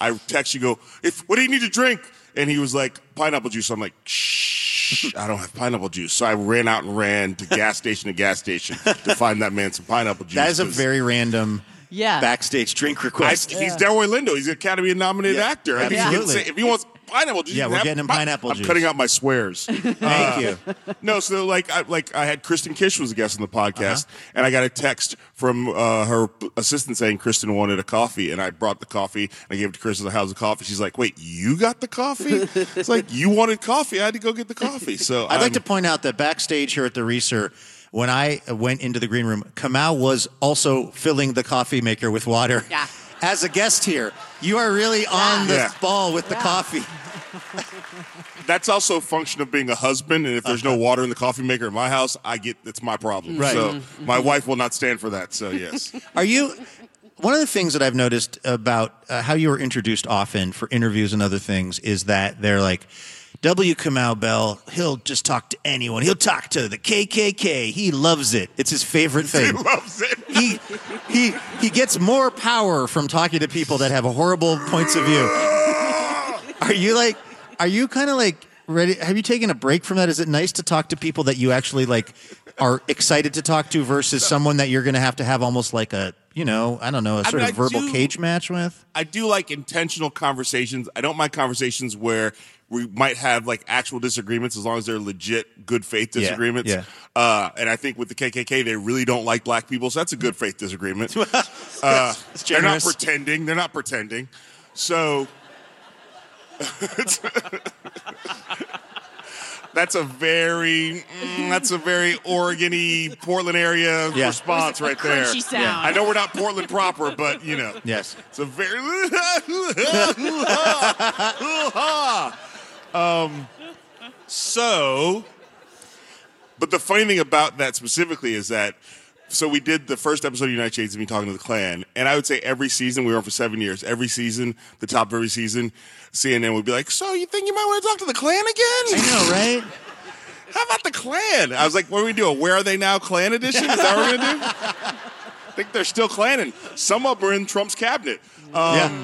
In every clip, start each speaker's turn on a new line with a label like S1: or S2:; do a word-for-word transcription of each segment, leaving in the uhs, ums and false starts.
S1: I text you, go, if what do you need to drink? And he was like, pineapple juice. I'm like, shh, I don't have pineapple juice. So I ran out and ran to gas station to gas station to find that man some pineapple juice.
S2: That is a very random
S3: yeah.
S2: backstage drink request.
S1: I, he's yeah. Delroy Lindo. He's an Academy-nominated
S2: yeah,
S1: actor. I
S2: absolutely.
S1: Think he if he wants pineapple juice,
S2: yeah, we're getting him pineapple
S1: I'm
S2: juice.
S1: I'm cutting out my swears.
S2: Thank
S1: uh,
S2: you.
S1: No, so like I like I had Kristen Kish was a guest on the podcast,
S2: uh-huh.
S1: and I got a text from uh, her assistant saying Kristen wanted a coffee, and I brought the coffee and I gave it to Kristen. How's the coffee? She's like, wait, you got the coffee? It's like you wanted coffee. I had to go get the coffee. So
S2: I'd
S1: I'm,
S2: like to point out that backstage here at the Reeser, when I went into the green room, Kamau was also filling the coffee maker with water.
S3: Yeah.
S2: As a guest here, you are really on the
S1: Yeah.
S2: ball with the
S3: Yeah.
S2: coffee.
S1: That's also a function of being a husband, and if there's no water in the coffee maker in my house, I get it's my problem.
S2: Right.
S1: So
S3: Mm-hmm.
S1: my wife will not stand for that. So yes.
S2: Are you? One of the things that I've noticed about uh, how you were introduced often for interviews and other things is that they're like, W. Kamau Bell, he'll just talk to anyone. He'll talk to the K K K. He loves it. It's his favorite thing.
S1: He loves it.
S2: He he he gets more power from talking to people that have horrible points of view. Are you like? Are you kind of like ready? Have you taken a break from that? Is it nice to talk to people that you actually like are excited to talk to versus someone that you're going to have to have almost like a, you know, I don't know, a
S1: I
S2: sort
S1: mean,
S2: of
S1: I
S2: verbal
S1: do-
S2: cage match with?
S1: I do like intentional conversations. I don't mind conversations where we might have like actual disagreements as long as they're legit good faith
S2: Yeah,
S1: disagreements.
S2: yeah.
S1: Uh, and I think with the K K K, they really don't like black people, so that's a good faith disagreement. uh,
S2: It's
S1: they're not
S2: generous.
S1: pretending. They're not pretending. So that's a very mm, that's a very Oregon-y, Portland area
S2: Yeah.
S1: response right there.
S3: crunchy sound.
S2: Yeah.
S1: I know we're not Portland proper, but you know.
S2: Yes.
S1: It's a very um so but the funny thing about that specifically is that so we did the first episode of United Shades of Me talking to the Klan, and I would say every season, we were on for seven years, every season, the top of every season, C N N would be like, so you think you might want to talk to the Klan again?
S2: I know, right?
S1: How about the Klan? I was like, what are we doing? Where Are They Now Klan edition? Is that what we're going to do? I think they're still Klanning. Some of them are in Trump's cabinet. Um,
S2: Yeah.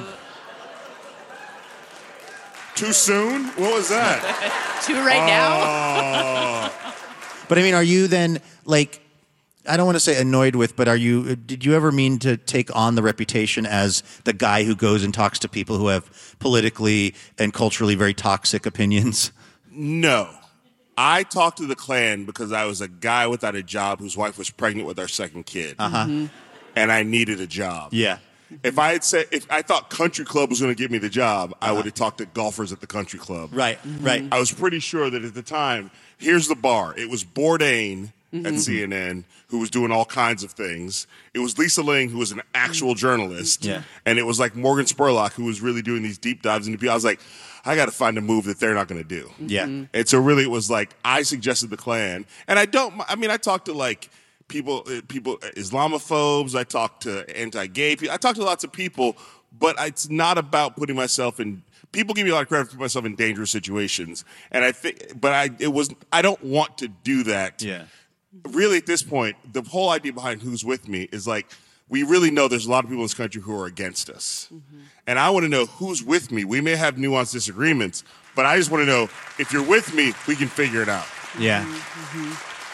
S1: Too soon? What was that?
S3: Two right now.
S1: Oh.
S2: But I mean, are you then like, I don't want to say annoyed with, but are you, did you ever mean to take on the reputation as the guy who goes and talks to people who have politically and culturally very toxic opinions?
S1: No. I talked to the Klan because I was a guy without a job whose wife was pregnant with our second kid.
S2: Uh-huh.
S3: Mm-hmm.
S1: And I needed a job.
S2: Yeah.
S1: If I had said, if I thought country club was going to give me the job, I would have talked to golfers at the country club.
S2: Right, right.
S1: I was pretty sure that at the time, here's the bar. It was Bourdain at C N N, who was doing all kinds of things. It was Lisa Ling, who was an actual journalist.
S2: Yeah.
S1: And it was like Morgan Spurlock, who was really doing these deep dives into people. I was like, I got to find a move that they're not going to do.
S2: Yeah.
S1: And so really it was like, I suggested the Klan. And I don't, I mean, I talked to like people, uh, people, Islamophobes. I talked to anti-gay people. I talked to lots of people, but it's not about putting myself in, people give me a lot of credit for putting myself in dangerous situations. And I think, but I, it was, I don't want to do that.
S2: Yeah.
S1: Really, at this point, the whole idea behind Who's With Me is like, we really know there's a lot of people in this country who are against us. Mm-hmm. And I want to know who's with me. We may have nuanced disagreements, but I just want to know if you're with me, we can figure it out.
S2: Yeah. Mm-hmm.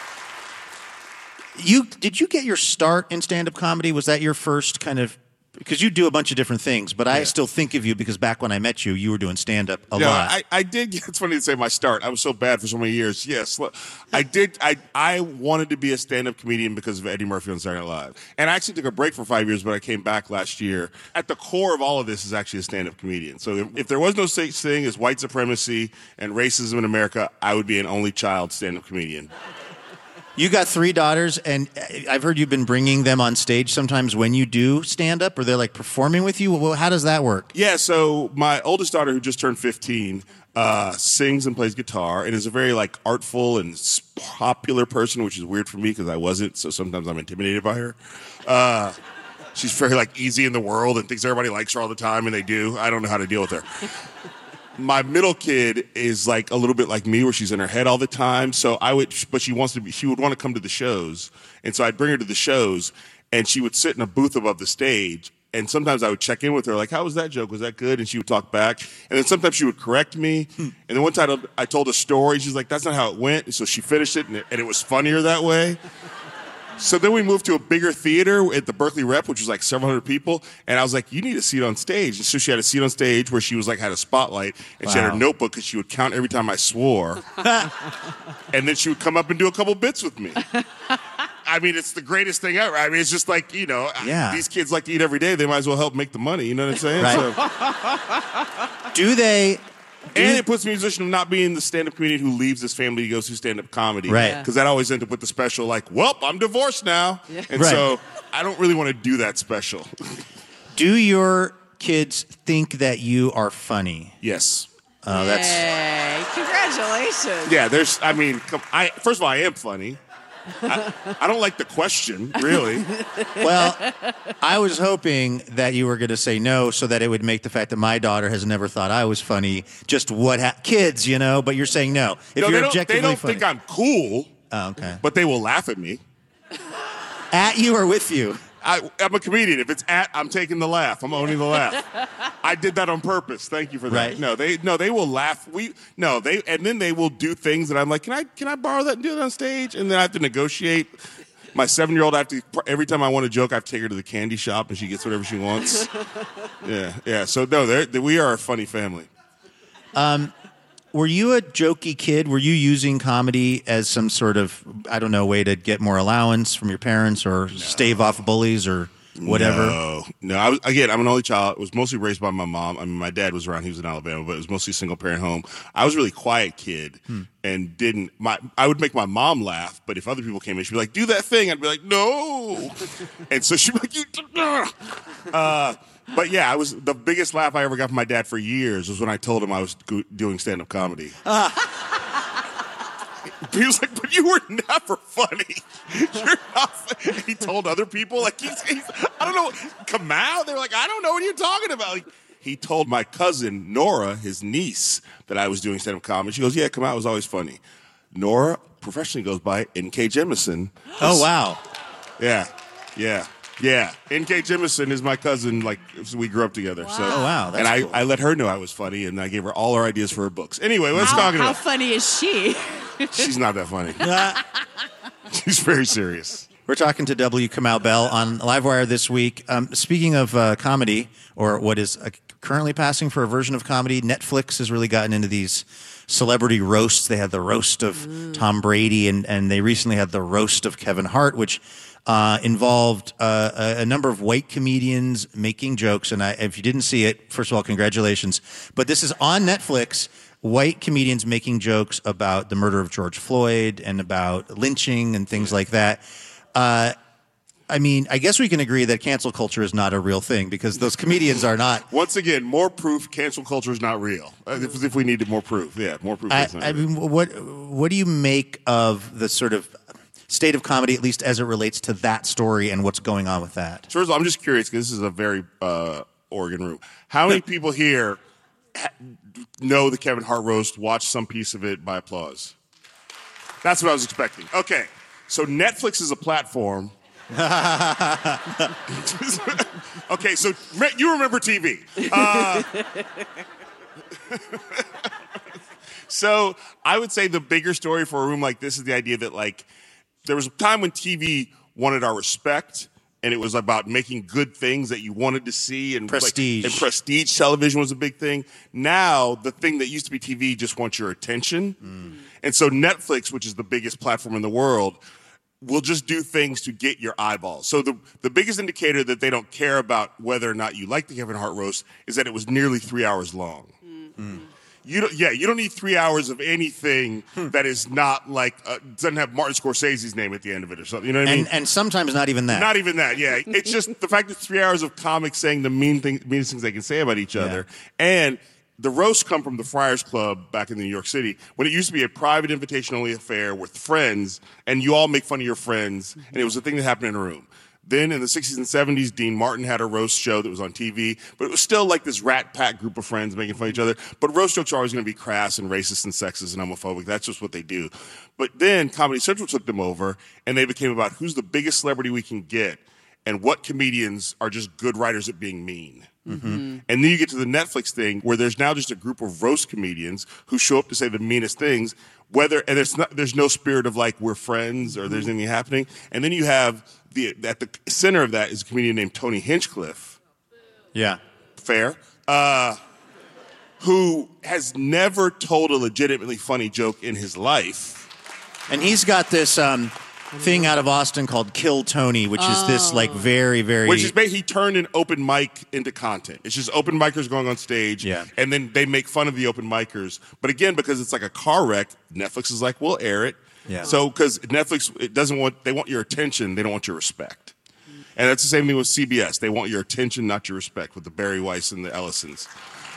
S2: You did you get your start in stand-up comedy? Was that your first kind of, because you do a bunch of different things, but I
S1: Yeah.
S2: still think of you because back when I met you, you were doing stand-up a
S1: Yeah,
S2: lot.
S1: I, I did. It's funny to say my start. I was so bad for so many years. Yes, look, I did. I I wanted to be a stand-up comedian because of Eddie Murphy on Saturday Night Live, and I actually took a break for five years, but I came back last year. At the core of all of this is actually a stand-up comedian. So if, if there was no such thing as white supremacy and racism in America, I would be an only child stand-up comedian.
S2: You got three daughters, and I've heard you've been bringing them on stage sometimes when you do stand-up, or they're like performing with you. Well, how does that work?
S1: Yeah, so my oldest daughter, who just turned fifteen, uh, sings and plays guitar and is a very like artful and s- popular person, which is weird for me because I wasn't. So sometimes I'm intimidated by her. Uh, she's very like easy in the world and thinks everybody likes her all the time, and they do. I don't know how to deal with her. My middle kid is like a little bit like me, where she's in her head all the time. So I would, but she wants to be, she would want to come to the shows. And so I'd bring her to the shows, and she would sit in a booth above the stage. and sometimes I would check in with her, like, how was that joke? Was that good? And she would talk back. And then sometimes she would correct me. And then one time I told a story. She's like, that's not how it went. And so she finished it, and it, and it was funnier that way. So then we moved to a bigger theater at the Berkeley Rep, which was like several hundred people. And I was like, you need a seat on stage. And so she had a seat on stage where she was like, had a spotlight. And wow. she had her notebook because she would count every time I swore. And then she would come up and do a couple bits with me. I mean, it's the greatest thing ever. I mean, it's just like, you know,
S2: yeah.
S1: these kids like to eat every day. They might as well help make the money. You know what I'm saying?
S2: Right. So. Do they...
S1: And it puts the musician of not being the stand-up comedian who leaves his family to go do stand-up comedy.
S2: Right.
S1: Because that always ends up with the special, like, well, I'm divorced now. Yeah. And
S2: right.
S1: so I don't really want to do that special.
S2: Do your kids think that you are funny?
S1: Yes.
S2: Oh, uh, that's...
S3: Yay. Congratulations.
S1: Yeah, there's, I mean, I, first of all, I am funny. I, I don't like the question, really.
S2: Well, I was hoping that you were going to say no so that it would make the fact that my daughter has never thought I was funny just what ha- kids, you know, but you're saying no. If
S1: no,
S2: you're
S1: they
S2: objectively
S1: don't, they don't
S2: funny.
S1: think I'm cool.
S2: Oh, okay.
S1: But they will laugh at me.
S2: At you or with you?
S1: I, I'm a comedian. If it's at, I'm taking the laugh. I'm owning the laugh. I did that on purpose. Thank you for that.
S2: Right.
S1: No, they no, they will laugh. We no, they and then they will do things that I'm like, can I can I borrow that and do it on stage? And then I have to negotiate. My seven-year-old, I have to every time I want a joke, I have to take her to the candy shop and she gets whatever she wants. Yeah, yeah. So no, they're, they, we are a funny family.
S2: Um. Were you a jokey kid? Were you using comedy as some sort of, I don't know, way to get more allowance from your parents or no. stave off bullies or whatever?
S1: No, no. I was, again, I'm an only child. I was mostly raised by my mom. I mean, my dad was around. He was in Alabama, but it was mostly a single-parent home. I was a really quiet kid hmm. and didn't, my, I would make my mom laugh, but if other people came in, she'd be like, do that thing. I'd be like, no. And so she'd be like, you, uh, But yeah, I was the biggest laugh I ever got from my dad for years was when I told him I was go- doing stand-up comedy. Uh. He was like, "But you were never funny. You're not." Funny. He told other people, like, he's, he's, I don't know, Kamau. They were like, "I don't know what you're talking about." Like, he told my cousin Nora, his niece, that I was doing stand-up comedy. She goes, "Yeah, Kamau was always funny." Nora professionally goes by N K Jemisin.
S2: Oh wow!
S1: Yeah, yeah. Yeah, N K Jemisin is my cousin. Like we grew up together.
S3: Wow.
S1: So,
S2: oh wow! That's
S1: and I,
S2: cool.
S1: I let her know I was funny, and I gave her all her ideas for her books. Anyway, let's
S3: how,
S1: talk
S3: how
S1: about.
S3: How funny is she?
S1: She's not that funny. She's very serious.
S2: We're talking to W. Kamau Bell on Livewire this week. Um, speaking of uh, comedy, or what is uh, currently passing for a version of comedy, Netflix has really gotten into these celebrity roasts. They had the roast of mm. Tom Brady, and and they recently had the roast of Kevin Hart, which. Uh, involved uh, a, a number of white comedians making jokes. And I, if you didn't see it, first of all, congratulations. But this is on Netflix, white comedians making jokes about the murder of George Floyd and about lynching and things like that. Uh, I mean, I guess we can agree that cancel culture is not a real thing because those comedians are not.
S1: Once again, more proof cancel culture is not real. If, if we needed more proof. Yeah, more proof.
S2: I, I mean, what, what do you make of the sort of state of comedy, at least as it relates to that story and what's going on with that?
S1: First of all, I'm just curious because this is a very uh, Oregon room. How many people here ha- know the Kevin Hart roast, watch some piece of it by applause? That's what I was expecting. Okay, so Netflix is a platform. Okay, so you remember T V. Uh, so I would say the bigger story for a room like this is the idea that, like, there was a time when T V wanted our respect, and it was about making good things that you wanted to see. And
S2: prestige.
S1: Like, and prestige television was a big thing. Now, the thing that used to be T V just wants your attention. Mm. And so Netflix, which is the biggest platform in the world, will just do things to get your eyeballs. So the, the biggest indicator that they don't care about whether or not you like the Kevin Hart roast is that it was nearly three hours long. Mm. Mm. You don't, yeah, you don't need three hours of anything that is not like uh, doesn't have Martin Scorsese's name at the end of it or something. You know what I mean?
S2: And, and sometimes not even that.
S1: Not even that. Yeah, it's just the fact that three hours of comics saying the mean thing, meanest things they can say about each other, yeah. And the roasts come from the Friars Club back in New York City when it used to be a private invitation-only affair with friends, and you all make fun of your friends, and it was a thing that happened in a room. Then in the sixties and seventies, Dean Martin had a roast show that was on T V, but it was still like this rat pack group of friends making fun of each other. But roast jokes are always going to be crass and racist and sexist and homophobic. That's just what they do. But then Comedy Central took them over, and they became about who's the biggest celebrity we can get. and what comedians are just good writers at being mean. Mm-hmm. And then you get to the Netflix thing where there's now just a group of roast comedians who show up to say the meanest things, whether and there's not there's no spirit of like we're friends or there's anything happening. And then you have the at the center of that is a comedian named Tony Hinchcliffe.
S2: Yeah.
S1: Fair. Uh, who has never told a legitimately funny joke in his life.
S2: And he's got this um, thing out of Austin called Kill Tony, which is this like very, very...
S1: Which is basically he turned an open mic into content. It's just open micers going on stage,
S2: yeah.
S1: and then they make fun of the open micers. But again, because it's like a car wreck, Netflix is like, we'll air it.
S2: Yeah.
S1: So, because Netflix, it doesn't want, they want your attention, they don't want your respect. And that's the same thing with C B S. They want your attention, not your respect, with the Barry Weiss and the Ellisons.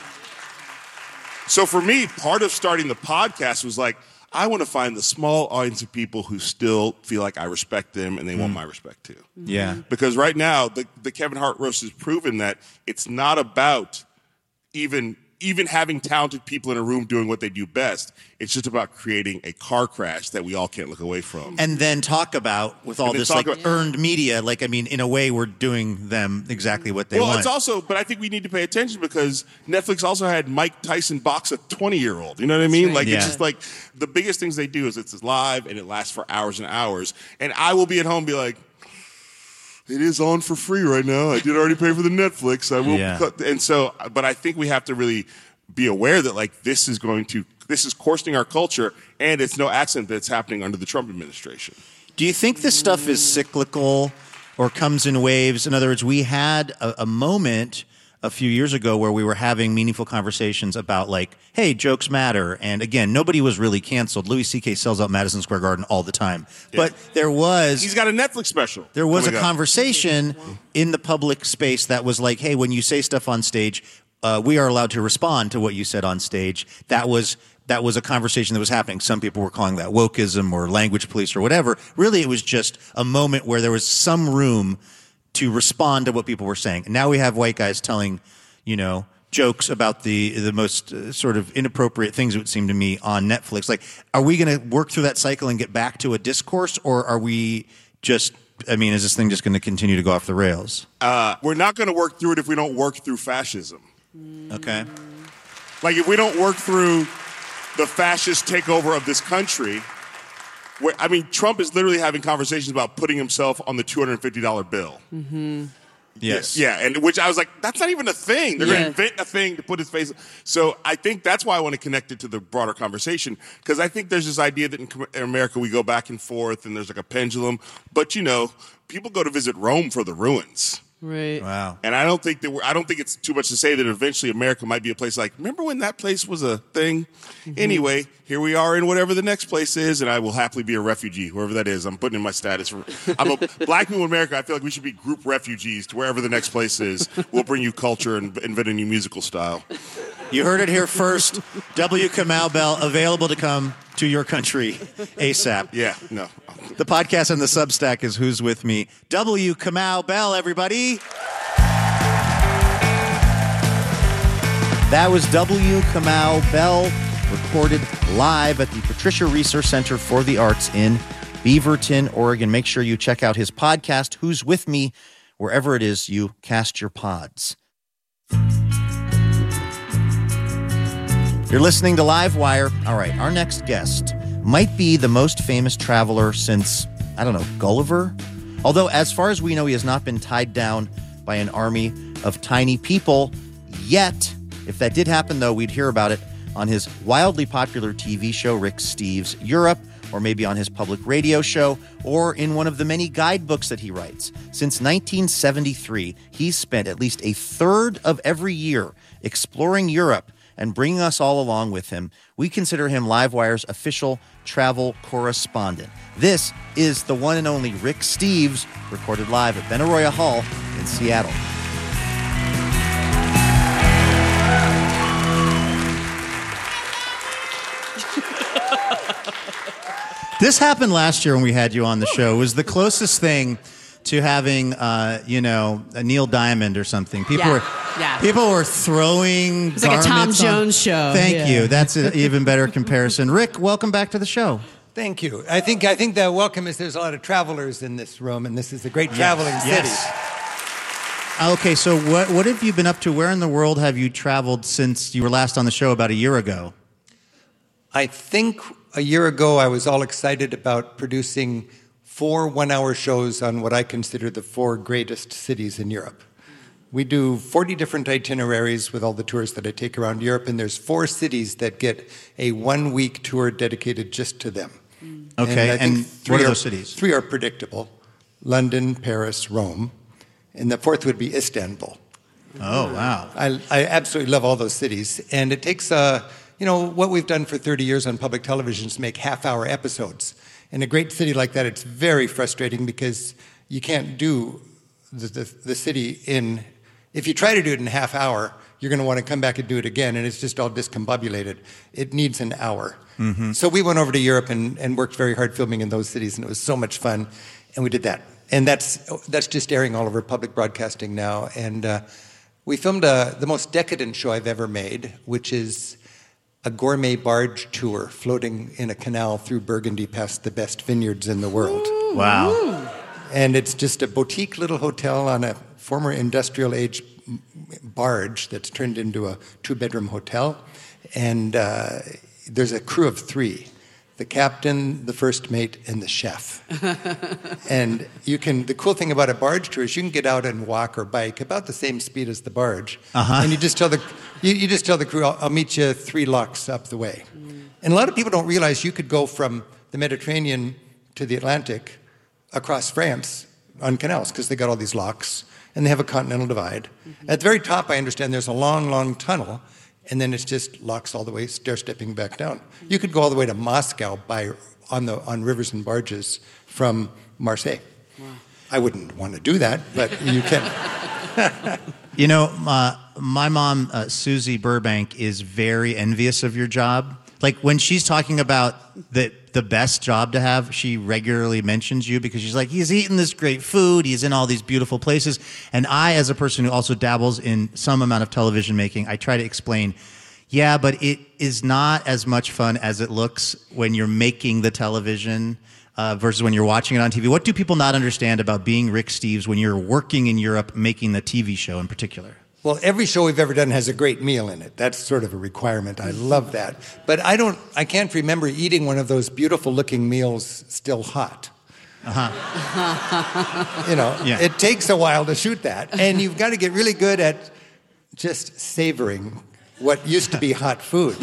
S1: So for me, part of starting the podcast was like, I want to find the small audience of people who still feel like I respect them and they mm. want my respect too.
S2: Yeah.
S1: Because right now, the, the Kevin Hart roast has proven that it's not about even even having talented people in a room doing what they do best. It's just about creating a car crash that we all can't look away from.
S2: And then talk about, with all this like about, earned media, like, I mean, in a way, we're doing them exactly what they
S1: well,
S2: want.
S1: Well, it's also, but I think we need to pay attention because Netflix also had Mike Tyson box a twenty-year-old. You know what I mean? Right. Like, yeah. It's just like, the biggest things they do is it's live and it lasts for hours and hours. And I will be at home and be like, it is on for free right now. I did already pay for the Netflix. I will yeah. cut. And so, but I think we have to really be aware that like this is going to, this is coarsening our culture, and it's no accident that it's happening under the Trump administration.
S2: Do you think this stuff is cyclical or comes in waves? In other words, we had a, a moment a few years ago where we were having meaningful conversations about like, hey, jokes matter. And again, nobody was really canceled. Louis C K sells out Madison Square Garden all the time. Yeah. But there was...
S1: He's got a Netflix special.
S2: There was a conversation in the public space that was like, hey, when you say stuff on stage, uh, we are allowed to respond to what you said on stage. That was... That was a conversation that was happening. Some people were calling that wokeism or language police or whatever. Really, it was just a moment where there was some room to respond to what people were saying. And now we have white guys telling, you know, jokes about the the most uh, sort of inappropriate things, it would seem to me, on Netflix. Like, are we going to work through that cycle and get back to a discourse, or are we just, I mean, is this thing just going to continue to go off the rails?
S1: Uh, we're not going to work through it if we don't work through fascism.
S2: Okay.
S1: Like, if we don't work through the fascist takeover of this country, where, I mean, Trump is literally having conversations about putting himself on the two hundred fifty dollar bill.
S3: Mm-hmm.
S2: Yes.
S1: Yeah, and which I was like, that's not even a thing. They're yeah. going to invent a thing to put his face. So I think that's why I want to connect it to the broader conversation, because I think there's this idea that in America we go back and forth and there's like a pendulum. But, you know, people go to visit Rome for the ruins.
S3: Right.
S2: Wow.
S1: And I don't think that we're, I don't think it's too much to say that eventually America might be a place like, remember when that place was a thing? Mm-hmm. Anyway, here we are in whatever the next place is, and I will happily be a refugee, whoever that is. I'm putting in my status. For, I'm a black people in America. I feel like we should be group refugees to wherever the next place is. We'll bring you culture and invent a new musical style.
S2: You heard it here first. W. Kamau Bell, available to come to your country ASAP.
S1: Yeah, no.
S2: The podcast and the Substack is Who's With Me. W. Kamau Bell, everybody. That was W. Kamau Bell, recorded live at the Patricia Research Center for the Arts in Beaverton, Oregon. Make sure you check out his podcast, Who's With Me, wherever it is you cast your pods. You're listening to Livewire. All right, our next guest might be the most famous traveler since, I don't know, Gulliver? Although, as far as we know, he has not been tied down by an army of tiny people yet. If that did happen, though, we'd hear about it on his wildly popular T V show, Rick Steves Europe, or maybe on his public radio show, or in one of the many guidebooks that he writes. Since nineteen seventy-three, he's spent at least a third of every year exploring Europe and bringing us all along with him. We consider him Livewire's official travel correspondent. This is the one and only Rick Steves, recorded live at Benaroya Hall in Seattle. This happened last year when we had you on the show. It was the closest thing to having, uh, you know, a Neil Diamond or something. People
S3: yeah.
S2: were,
S3: yeah.
S2: people were throwing.
S3: It's like a Tom Jones
S2: on.
S3: show.
S2: Thank
S3: yeah.
S2: you. That's an even better comparison. Rick, welcome back to the show.
S4: Thank you. I think I think the welcome is there's a lot of travelers in this room, and this is a great traveling
S2: Yes.
S4: city.
S2: Yes. Okay, so what what have you been up to? Where in the world have you traveled since you were last on the show about a year ago?
S4: I think a year ago I was all excited about producing four one-hour shows on what I consider the four greatest cities in Europe. We do forty different itineraries with all the tours that I take around Europe, and there's four cities that get a one-week tour dedicated just to them.
S2: Okay,
S4: I think
S2: and
S4: three
S2: what are
S4: are-
S2: those cities?
S4: Three are predictable: London, Paris, Rome, and the fourth would be Istanbul.
S2: Oh, wow.
S4: I, I absolutely love all those cities, and it takes uh, you know what we've done for thirty years on public television is make half-hour episodes. In a great city like that, it's very frustrating because you can't do the, the, the city in. If you try to do it in a half hour, you're going to want to come back and do it again, and it's just all discombobulated. It needs an hour. Mm-hmm. So we went over to Europe and, and worked very hard filming in those cities, and it was so much fun, and we did that. And that's that's just airing all over public broadcasting now. And uh, we filmed a, the most decadent show I've ever made, which is a gourmet barge tour floating in a canal through Burgundy past the best vineyards in the world.
S2: Wow.
S4: And it's just a boutique little hotel on a former industrial age barge that's turned into a two-bedroom hotel. And uh, there's a crew of three: the captain, the first mate, and the chef. And you can. The cool thing about a barge tour is you can get out and walk or bike about the same speed as the barge.
S2: Uh-huh.
S4: And you just tell the you, you just tell the crew, I'll, I'll meet you three locks up the way. Mm. And a lot of people don't realize you could go from the Mediterranean to the Atlantic across France on canals because they got all these locks. And they have a continental divide. Mm-hmm. At the very top, I understand there's a long, long tunnel, and then it's just locks all the way, stair-stepping back down. Mm-hmm. You could go all the way to Moscow by on the on rivers and barges from Marseille. Wow. I wouldn't want to do that, but you can.
S2: You know, uh, my mom, uh, Susie Burbank, is very envious of your job. Like when she's talking about the the best job to have, she regularly mentions you because she's like, he's eating this great food, he's in all these beautiful places. And I, as a person who also dabbles in some amount of television making, I try to explain, yeah, but it is not as much fun as it looks when you're making the television uh, versus when you're watching it on T V. What do people not understand about being Rick Steves when you're working in Europe making the T V show in particular?
S4: Well, every show we've ever done has a great meal in it. That's sort of a requirement. I love that. But I don't, I can't remember eating one of those beautiful looking meals still hot. Uh-huh. You know, yeah. It takes a while to shoot that. And you've got to get really good at just savoring what used to be hot food.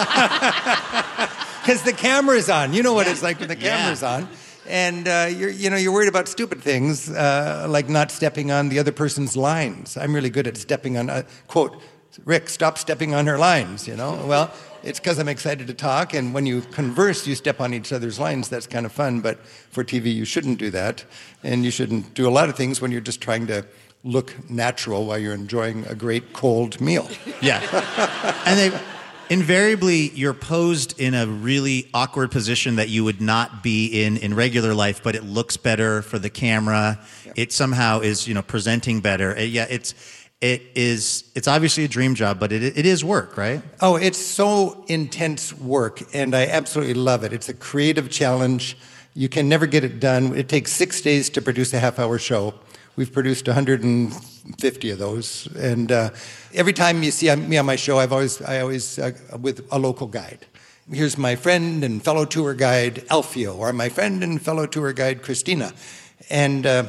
S4: Because the camera's on. You know what it's like when the camera's yeah. on. And uh, you're, you know, you're worried about stupid things uh, like not stepping on the other person's lines. I'm really good at stepping on, uh, quote, Rick, stop stepping on her lines, you know? Well, it's because I'm excited to talk, and when you converse, you step on each other's lines. That's kind of fun, but for T V, you shouldn't do that. And you shouldn't do a lot of things when you're just trying to look natural while you're enjoying a great cold meal.
S2: Yeah. And they... Invariably, you're posed in a really awkward position that you would not be in in regular life, but it looks better for the camera. Yeah. It somehow is, you know, presenting better. It, yeah, it's it is it's obviously a dream job, but it it is work, right?
S4: Oh, it's so intense work, and I absolutely love it. It's a creative challenge. You can never get it done. It takes six days to produce a half-hour show. We've produced one hundred fifty of those, and uh, every time you see me on my show, I've always, I always, uh, with a local guide. Here's my friend and fellow tour guide Alfio, or my friend and fellow tour guide Christina, and uh,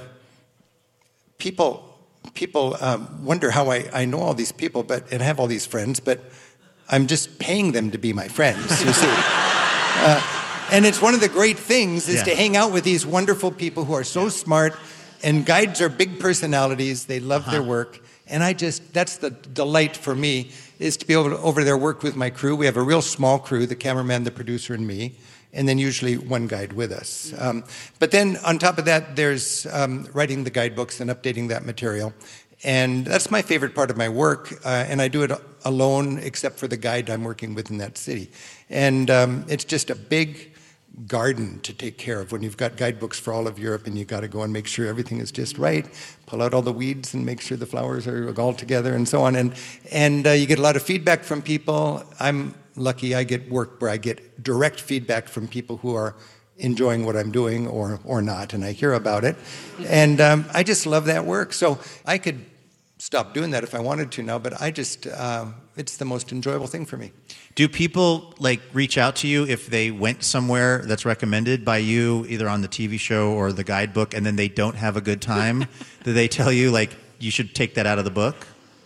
S4: people, people um, wonder how I, I know all these people, but and have all these friends, but I'm just paying them to be my friends. You see. Uh, and it's one of the great things is yeah. to hang out with these wonderful people who are so smart. And guides are big personalities. They love uh-huh. their work. And I just, that's the delight for me, is to be able to over there work with my crew. We have a real small crew, the cameraman, the producer, and me. And then usually one guide with us. Um, but then on top of that, there's um, writing the guidebooks and updating that material. And that's my favorite part of my work. Uh, and I do it alone, except for the guide I'm working with in that city. And um, it's just a big garden to take care of when you've got guidebooks for all of Europe and you've got to go and make sure everything is just right, pull out all the weeds and make sure the flowers are all together and so on. And and uh, you get a lot of feedback from people. I'm lucky. I get work where I get direct feedback from people who are enjoying what I'm doing or or not, and I hear about it. And um, I just love that work. So I could stop doing that if I wanted to now, but I just, uh, it's the most enjoyable thing for me.
S2: Do people like reach out to you if they went somewhere that's recommended by you, either on the T V show or the guidebook, and then they don't have a good time? Do they tell you, like, you should take that out of the book?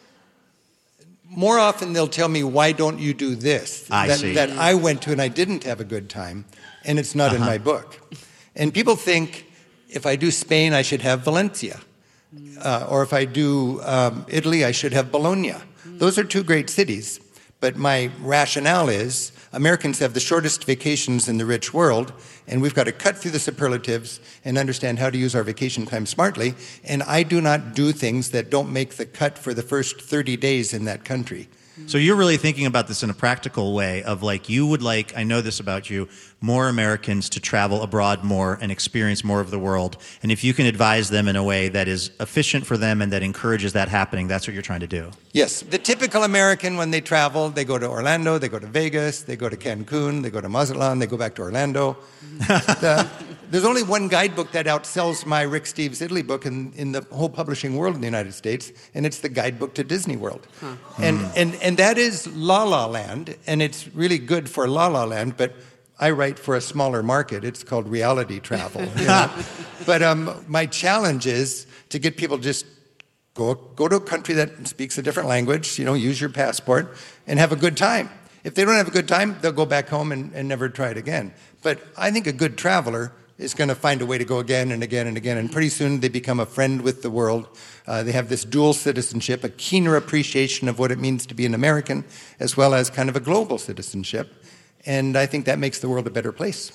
S4: More often they'll tell me, why don't you do this?
S2: I
S4: that,
S2: see.
S4: That I went to and I didn't have a good time, and it's not
S2: Uh-huh.
S4: in my book. And people think if I do Spain, I should have Valencia. Uh, or if I do um, Italy, I should have Bologna. Those are two great cities. But my rationale is Americans have the shortest vacations in the rich world, and we've got to cut through the superlatives and understand how to use our vacation time smartly. And I do not do things that don't make the cut for the first thirty days in that country.
S2: So you're really thinking about this in a practical way of like, you would like, I know this about you, more Americans to travel abroad more and experience more of the world. And if you can advise them in a way that is efficient for them and that encourages that happening, that's what you're trying to do.
S4: Yes. The typical American, when they travel, they go to Orlando, they go to Vegas, they go to Cancun, they go to Mazatlan, they go back to Orlando. the, there's only one guidebook that outsells my Rick Steves Italy book in, in the whole publishing world in the United States, and it's the guidebook to Disney World. Huh. And, mm. and, and that is La La Land, and it's really good for La La Land, but I write for a smaller market. It's called reality travel. You know? But um, my challenge is to get people just go go to a country that speaks a different language, you know, use your passport, and have a good time. If they don't have a good time, they'll go back home and, and never try it again. But I think a good traveler is going to find a way to go again and again and again, and pretty soon they become a friend with the world. Uh, they have this dual citizenship, a keener appreciation of what it means to be an American, as well as kind of a global citizenship. And I think that makes the world a better place.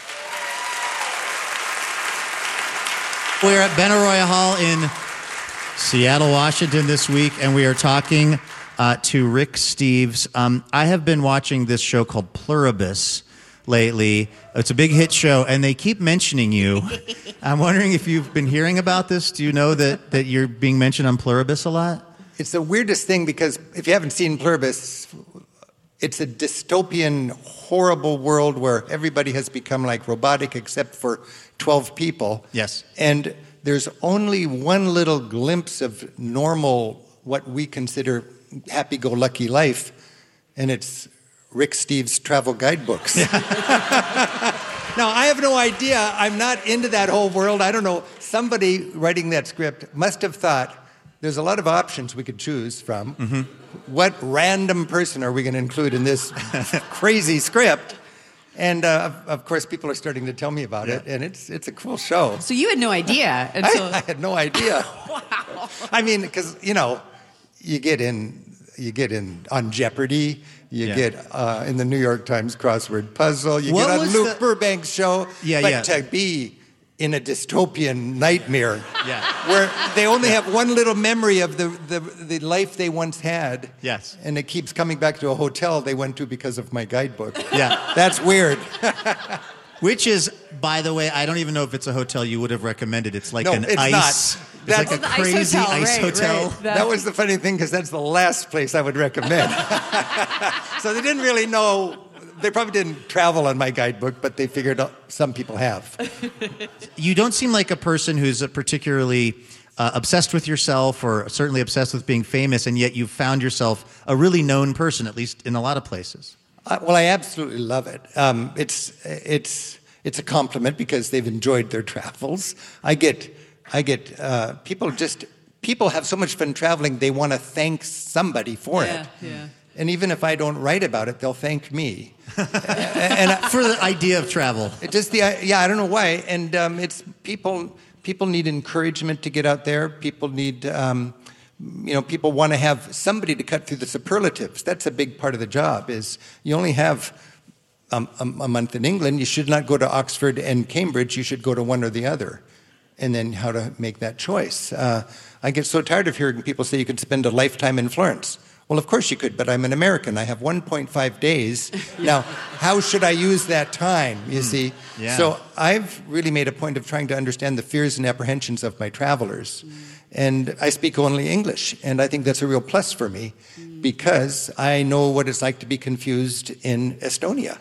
S2: We're at Benaroya Hall in Seattle, Washington this week, and we are talking uh, to Rick Steves. Um, I have been watching this show called Pluribus lately. It's a big hit show, and they keep mentioning you. I'm wondering if you've been hearing about this. Do you know that, that you're being mentioned on Pluribus a lot?
S4: It's the weirdest thing, because if you haven't seen Pluribus, it's a dystopian, horrible world where everybody has become like robotic except for twelve people.
S2: Yes.
S4: And there's only one little glimpse of normal, what we consider happy-go-lucky life, and it's Rick Steves' travel guidebooks. Now, I have no idea. I'm not into that whole world. I don't know. Somebody writing that script must have thought, there's a lot of options we could choose from. Mm-hmm. What random person are we going to include in this crazy script? And uh, of, of course, people are starting to tell me about yeah. it, and it's it's a cool show.
S3: So you had no idea until
S4: I, I had no idea.
S3: Wow.
S4: I mean, because you know, you get in, you get in on Jeopardy. You yeah. get uh, in the New York Times crossword puzzle. You
S2: what
S4: get on Luke
S2: the...
S4: Burbank's show.
S2: Yeah,
S4: but
S2: yeah.
S4: to be in a dystopian nightmare
S2: yeah.
S4: where they only have one little memory of the, the, the life they once had.
S2: Yes.
S4: And it keeps coming back to a hotel they went to because of my guidebook.
S2: Yeah.
S4: That's weird.
S2: Which is, by the way, I don't even know if it's a hotel you would have recommended. It's like
S4: no,
S2: an
S4: it's
S2: ice.
S4: Not.
S2: It's
S4: that's,
S2: like a
S3: the
S2: crazy
S3: ice hotel.
S2: ice
S3: Right,
S2: hotel.
S3: right.
S4: That was the funny thing, because that's the last place I would recommend. So they didn't really know. They probably didn't travel on my guidebook, but they figured out some people have.
S2: You don't seem like a person who's particularly uh, obsessed with yourself, or certainly obsessed with being famous, and yet you've found yourself a really known person, at least in a lot of places.
S4: Uh, well, I absolutely love it. Um, it's it's it's a compliment because they've enjoyed their travels. I get I get uh, people just people have so much fun traveling. They want to thank somebody for
S3: yeah,
S4: it.
S3: Yeah.
S4: And even if I don't write about it, they'll thank me. and I,
S2: for the idea of travel.
S4: It just the yeah, I don't know why. And um, it's people people need encouragement to get out there. People need um, you know people want to have somebody to cut through the superlatives. That's a big part of the job. Is you only have um, a, a month in England. You should not go to Oxford and Cambridge. You should go to one or the other. And then how to make that choice. Uh, I get so tired of hearing people say you could spend a lifetime in Florence. Well, of course you could, but I'm an American. I have one point five days. Now, how should I use that time, you see?
S2: Yeah.
S4: So I've really made a point of trying to understand the fears and apprehensions of my travelers. And I speak only English, and I think that's a real plus for me. because I know what it's like to be confused in Estonia.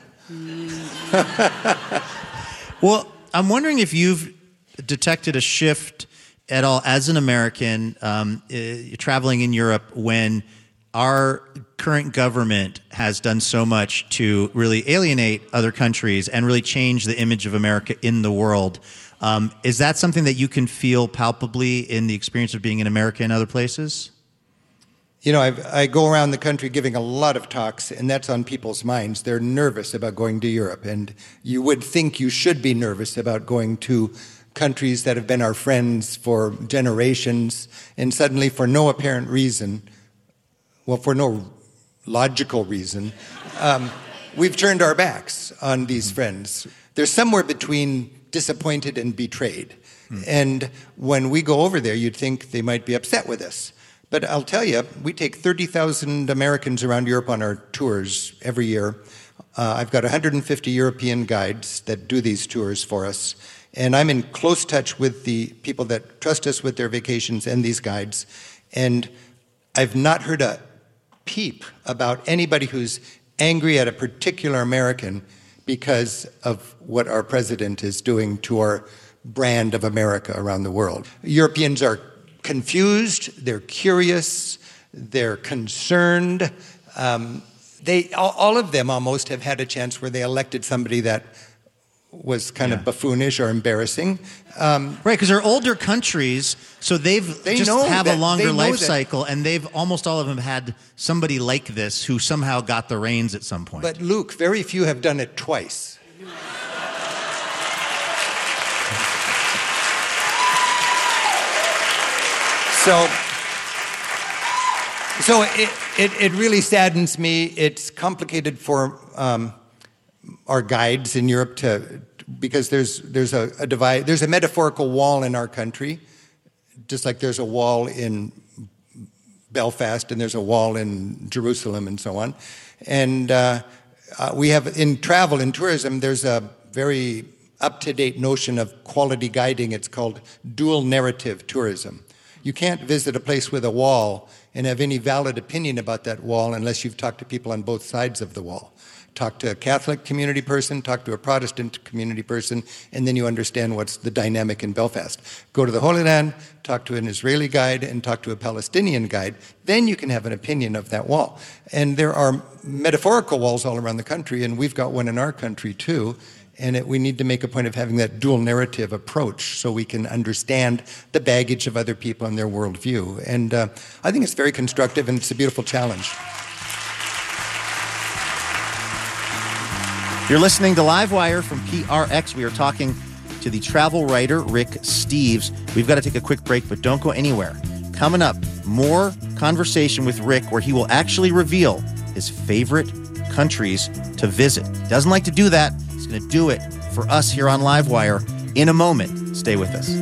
S2: Well, I'm wondering if you've detected a shift at all as an American um, uh, traveling in Europe when our current government has done so much to really alienate other countries and really change the image of America in the world. Um, is that something that you can feel palpably in the experience of being in America and other places?
S4: You know, I've, I go around the country giving a lot of talks, and that's on people's minds. They're nervous about going to Europe, and you would think you should be nervous about going to countries that have been our friends for generations, and suddenly, for no apparent reason, well, for no logical reason, um, we've turned our backs on these friends. They're somewhere between disappointed and betrayed. Hmm. And when we go over there, you'd think they might be upset with us. But I'll tell you, we take thirty thousand Americans around Europe on our tours every year. Uh, I've got one hundred fifty European guides that do these tours for us. And I'm in close touch with the people that trust us with their vacations and these guides. And I've not heard a peep about anybody who's angry at a particular American because of what our president is doing to our brand of America around the world. Europeans are confused, they're curious, they're concerned. Um, they, all, all of them almost have had a chance where they elected somebody that was kind
S2: Yeah.
S4: of buffoonish or embarrassing. Um,
S2: Right, because they're older countries, so they've
S4: They
S2: just
S4: know
S2: have
S4: that-
S2: a longer
S4: they know
S2: life
S4: that-
S2: cycle, and they've almost all of them had somebody like this who somehow got the reins at some point.
S4: but Luke, very few have done it twice. So, so it, it, it really saddens me. It's complicated for um, our guides in Europe to, because there's there's a, a divide, there's a metaphorical wall in our country, just like there's a wall in Belfast and there's a wall in Jerusalem and so on. And uh, uh, we have, in travel and tourism, there's a very up-to-date notion of quality guiding. It's called dual narrative tourism. You can't visit a place with a wall and have any valid opinion about that wall unless you've talked to people on both sides of the wall. Talk to a Catholic community person, talk to a Protestant community person, and then you understand what's the dynamic in Belfast. Go to the Holy Land, talk to an Israeli guide, and talk to a Palestinian guide. Then you can have an opinion of that wall. And there are metaphorical walls all around the country, and we've got one in our country too. And it, we need to make a point of having that dual narrative approach so we can understand the baggage of other people and their worldview. And uh, I think it's very constructive, and it's a beautiful challenge.
S2: You're listening to Livewire from P R X. We are talking to the travel writer, Rick Steves. We've got to take a quick break, but don't go anywhere. Coming up, more conversation with Rick where he will actually reveal his favorite countries to visit. He doesn't like to do that. He's going to do it for us here on Livewire in a moment. Stay with us.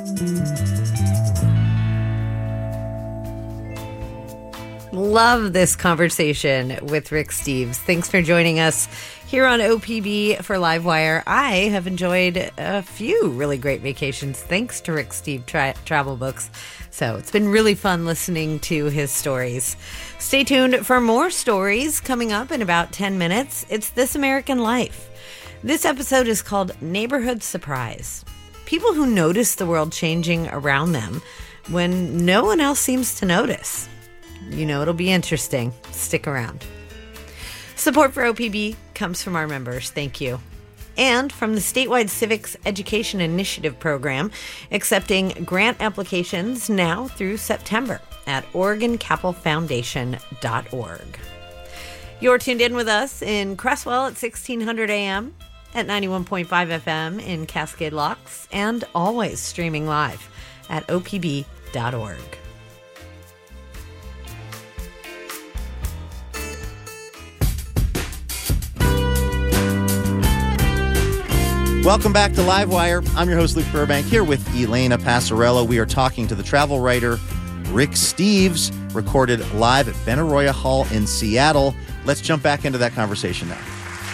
S3: Love this conversation with Rick Steves. Thanks for joining us here on O P B for Livewire. I have enjoyed a few really great vacations thanks to Rick Steves tra- travel books. So it's been really fun listening to his stories. Stay tuned for more stories coming up in about ten minutes. It's This American Life. This episode is called Neighborhood Surprise. People who notice the world changing around them when no one else seems to notice. You know, it'll be interesting. Stick around. Support for O P B comes from our members. Thank you. And from the statewide Civics Education Initiative program, accepting grant applications now through September at Oregon Capel Foundation dot org. You're tuned in with us in Cresswell at sixteen hundred A M, at ninety-one point five F M in Cascade Locks, and always streaming live at O P B dot org.
S2: Welcome back to Livewire. I'm your host, Luke Burbank, here with Elena Passarello. We are talking to the travel writer, Rick Steves, recorded live at Benaroya Hall in Seattle. Let's jump back into that conversation now.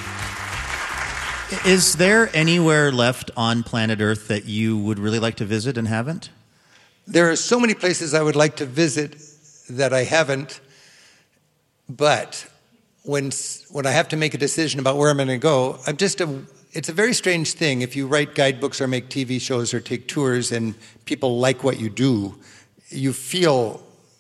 S2: Is there anywhere left on planet Earth that you would really like to visit and haven't?
S4: There are so many places I would like to visit that I haven't. But when when I have to make a decision about where I'm going to go, I'm just a. It's a very strange thing. If you write guidebooks or make T V shows or take tours, and people like what you do, you feel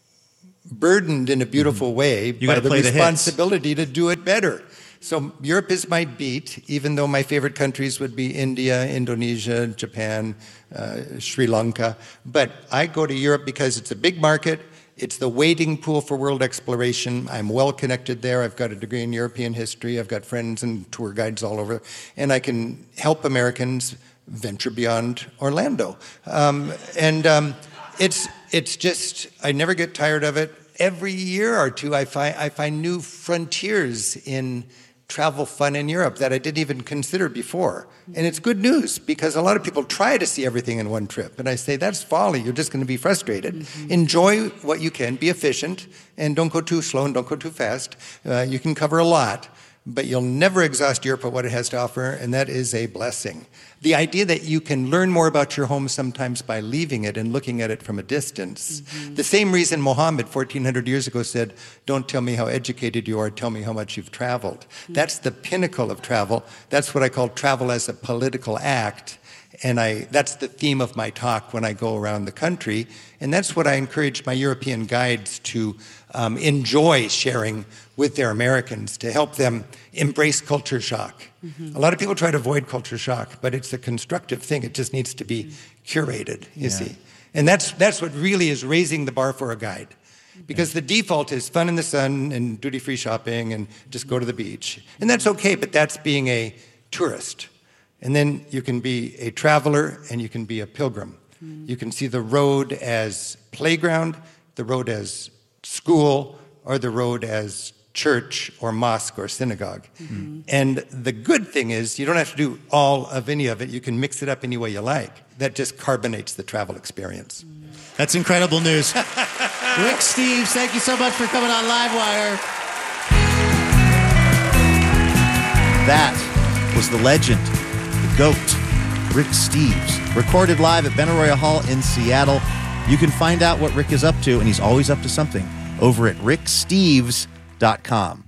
S4: burdened in a beautiful mm-hmm. way
S2: you
S4: by the
S2: play
S4: responsibility
S2: the
S4: to do it better. So Europe is my beat, even though my favorite countries would be India, Indonesia, Japan, uh, Sri Lanka. But I go to Europe because it's a big market. It's the wading pool for world exploration. I'm well connected there. I've got a degree in European history. I've got friends and tour guides all over. And I can help Americans venture beyond Orlando. Um, and um, it's it's just, I never get tired of it. Every year or two, I find, I find new frontiers in travel fun in Europe that I didn't even consider before. And it's good news because a lot of people try to see everything in one trip. And I say, that's folly. You're just going to be frustrated. Mm-hmm. Enjoy what you can. Be efficient. And don't go too slow and don't go too fast. Uh, you can cover a lot. But you'll never exhaust Europe at what it has to offer. And that is a blessing. The idea that you can learn more about your home sometimes by leaving it and looking at it from a distance. Mm-hmm. The same reason Muhammad fourteen hundred years ago said, don't tell me how educated you are, tell me how much you've traveled. Mm-hmm. That's the pinnacle of travel. That's what I call travel as a political act. And I, that's the theme of my talk when I go around the country. And that's what I encourage my European guides to um, enjoy sharing with their Americans, to help them embrace culture shock. Mm-hmm. A lot of people try to avoid culture shock, but it's a constructive thing. It just needs to be curated, you yeah. see. And that's, that's what really is raising the bar for a guide. Because the default is fun in the sun and duty-free shopping and just go to the beach. And that's okay, but that's being a tourist. And then you can be a traveler and you can be a pilgrim. Mm. You can see the road as playground, the road as school, or the road as church or mosque or synagogue. Mm-hmm. And the good thing is you don't have to do all of any of it. You can mix it up any way you like. That just carbonates the travel experience.
S2: Mm. That's incredible news. Rick Steves, thank you so much for coming on Livewire. That was the legend. GOAT, Rick Steves, recorded live at Benaroya Hall in Seattle. You can find out what Rick is up to, and he's always up to something, over at rick steves dot com.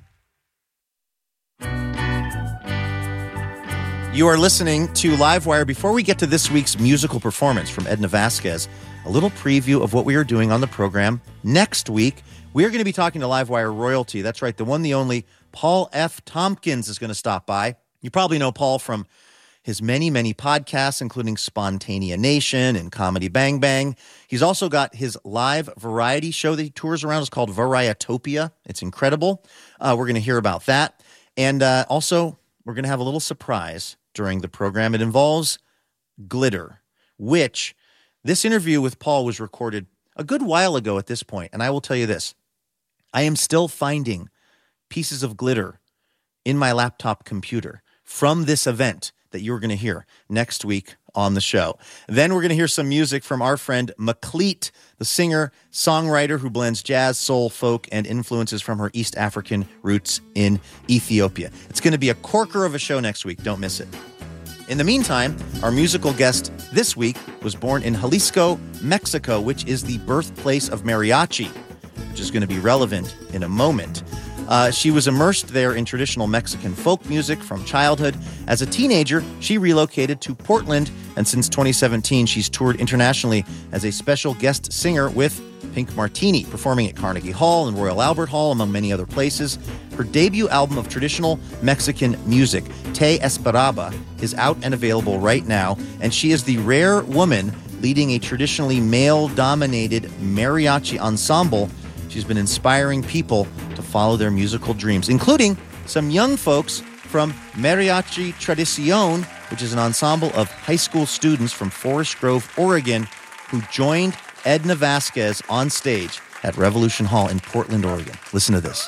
S2: You are listening to Livewire. Before we get to this week's musical performance from Edna Vasquez, a little preview of what we are doing on the program next week. We are going to be talking to Livewire royalty. That's right, the one, the only, Paul F. Tompkins is going to stop by. You probably know Paul from his many, many podcasts, including Spontanea Nation and Comedy Bang Bang. He's also got his live variety show that he tours around. It's called Varietopia. It's incredible. Uh, we're going to hear about that. And uh, also, we're going to have a little surprise during the program. It involves glitter, which this interview with Paul was recorded a good while ago at this point. And I will tell you this. I am still finding pieces of glitter in my laptop computer from this event that you're going to hear next week on the show. Then we're going to hear some music from our friend Maklit, the singer, songwriter who blends jazz, soul, folk, and influences from her East African roots in Ethiopia. It's going to be a corker of a show next week. Don't miss it. In the meantime, our musical guest this week was born in Jalisco, Mexico, which is the birthplace of mariachi, which is going to be relevant in a moment. Uh, she was immersed there in traditional Mexican folk music from childhood. As a teenager, she relocated to Portland, and since twenty seventeen, she's toured internationally as a special guest singer with Pink Martini, performing at Carnegie Hall and Royal Albert Hall, among many other places. Her debut album of traditional Mexican music, Te Esperaba, is out and available right now, and she is the rare woman leading a traditionally male-dominated mariachi ensemble. She's been inspiring people to follow their musical dreams, including some young folks from Mariachi Tradicion, which is an ensemble of high school students from Forest Grove, Oregon, who joined Edna Vasquez on stage at Revolution Hall in Portland, Oregon. Listen to this.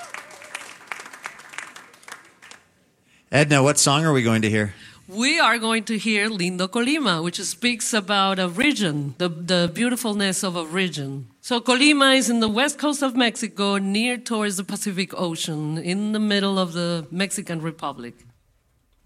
S2: Edna, what song are we going to hear?
S5: We are going to hear Lindo Colima, which speaks about a region, the, the beautifulness of a region. So Colima is in the west coast of Mexico, near towards the Pacific Ocean, in the middle of the Mexican Republic.